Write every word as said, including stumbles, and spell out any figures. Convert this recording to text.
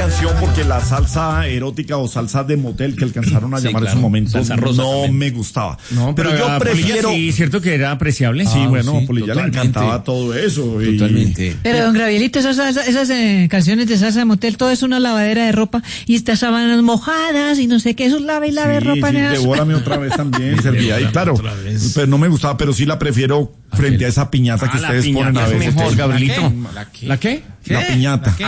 canción porque la salsa erótica o salsa de motel que alcanzaron a Sí, llamar claro. en su momento Salsa rosa no también. me gustaba. No, pero, pero yo a Polilla prefiero... sí, cierto que era apreciable. Sí, Ah, bueno, sí, Polilla le totalmente. encantaba todo eso. y- Totalmente. Pero don Gabrielito, esas, esas, esas eh, canciones de salsa de motel, todo es una lavadera de ropa y estas sábanas mojadas y no sé qué, eso es lava y lava de Sí, ropa. sí, en esas- devórame otra vez también, servía. Y Devórame claro, otra vez. pero no me gustaba, pero sí la prefiero frente a esa piñata que Ah, la ustedes piñata ponen a es veces. mejor, Gabrielito. ¿La qué? ¿La qué? La piñata.